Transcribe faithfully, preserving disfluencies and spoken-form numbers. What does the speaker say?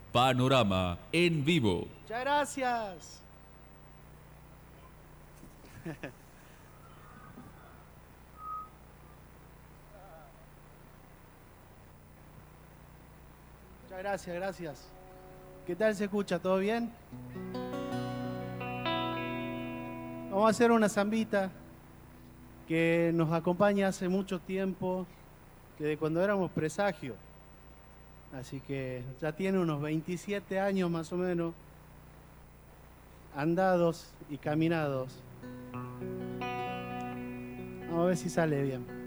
Panorama en vivo. Muchas gracias. Muchas gracias, gracias. ¿Qué tal se escucha? ¿Todo bien? Vamos a hacer una zambita que nos acompaña hace mucho tiempo, desde cuando éramos Presagio. Así que ya tiene unos veintisiete años más o menos, andados y caminados. Vamos a ver si sale bien.